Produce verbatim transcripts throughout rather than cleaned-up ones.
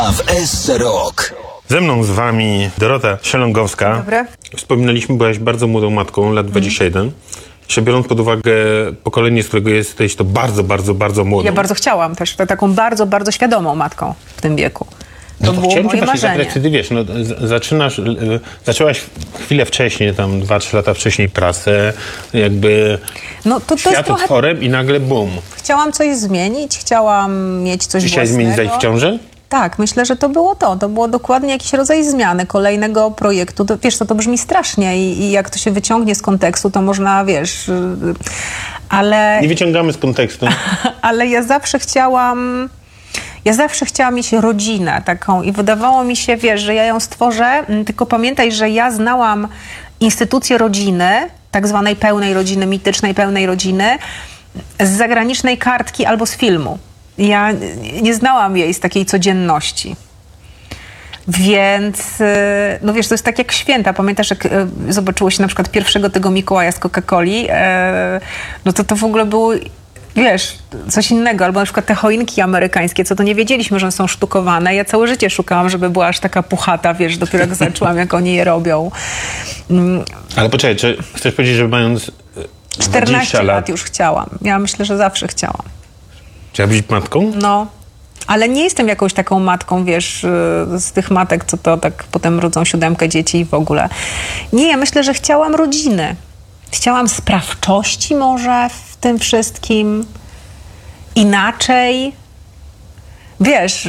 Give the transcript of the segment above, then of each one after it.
A w S Rock. Ze mną z wami Dorota Sielągowska. Dobre. Wspominaliśmy, byłaś bardzo młodą matką, lat dwadzieścia jeden. Mm. Jeszcze biorąc pod uwagę pokolenie, z którego jesteś, to bardzo, bardzo, bardzo młodą. Ja bardzo chciałam też, taką bardzo, bardzo świadomą matką w tym wieku. To no to było moje marzenie. Tak, ty wiesz, no, z, zaczynasz, y, zaczęłaś chwilę wcześniej, tam dwa, trzy lata wcześniej pracę, jakby no, to, to świat jest trochę... otworem i nagle bum. Chciałam coś zmienić, chciałam mieć coś Chciałaś własnego. zmienić, zajść w ciąży? Tak, myślę, że to było to. To było dokładnie jakiś rodzaj zmiany, kolejnego projektu. To, wiesz, to, to brzmi strasznie i, i jak to się wyciągnie z kontekstu, to można, wiesz, yy, ale... Nie wyciągamy z kontekstu. Ale ja zawsze chciałam... Ja zawsze chciałam mieć rodzinę taką i wydawało mi się, wiesz, że ja ją stworzę, tylko pamiętaj, że ja znałam instytucję rodziny, tak zwanej pełnej rodziny, mitycznej pełnej rodziny, z zagranicznej kartki albo z filmu. Ja nie znałam jej z takiej codzienności. Więc, no wiesz, to jest tak jak święta. Pamiętasz, jak zobaczyło się na przykład pierwszego tego Mikołaja z Coca-Coli? No to to w ogóle było... Wiesz, coś innego, albo na przykład te choinki amerykańskie, co to nie wiedzieliśmy, że są sztukowane. Ja całe życie szukałam, żeby była aż taka puchata, wiesz, dopiero jak zaczęłam, jak oni je robią. Ale poczekaj, czy chcesz powiedzieć, że mając czternaście lat lat już chciałam. Ja myślę, że zawsze chciałam. Chciałaś być matką? No, ale nie jestem jakąś taką matką, wiesz, z tych matek, co to tak potem rodzą siódemkę dzieci i w ogóle. Nie, ja myślę, że chciałam rodziny. Chciałam sprawczości może w tym wszystkim. Inaczej. Wiesz,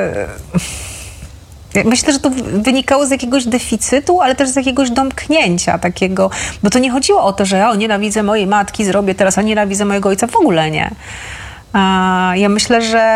yy, myślę, że to wynikało z jakiegoś deficytu, ale też z jakiegoś domknięcia takiego. Bo to nie chodziło o to, że ja o, nienawidzę mojej matki, zrobię teraz, a nienawidzę mojego ojca. W ogóle nie. Yy, ja myślę, że